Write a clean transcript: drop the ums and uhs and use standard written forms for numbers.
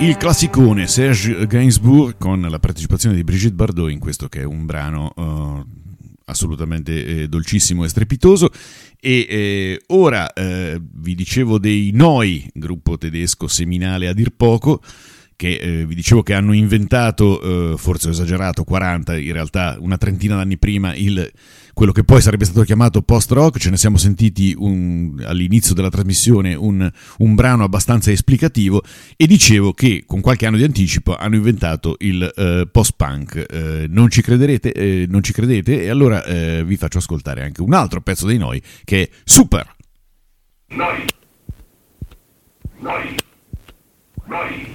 Il classicone Serge Gainsbourg con la partecipazione di Brigitte Bardot in questo che è un brano assolutamente dolcissimo e strepitoso. E ora vi dicevo dei Noi, gruppo tedesco seminale a dir poco, che vi dicevo che hanno inventato, forse ho esagerato, 40, in realtà una trentina d'anni prima, quello che poi sarebbe stato chiamato post-rock. Ce ne siamo sentiti all'inizio della trasmissione un brano abbastanza esplicativo, e dicevo che con qualche anno di anticipo hanno inventato il post-punk. Non ci crederete? Non ci credete? E allora vi faccio ascoltare anche un altro pezzo dei Noi, che è Super! Noi! Noi! Noi!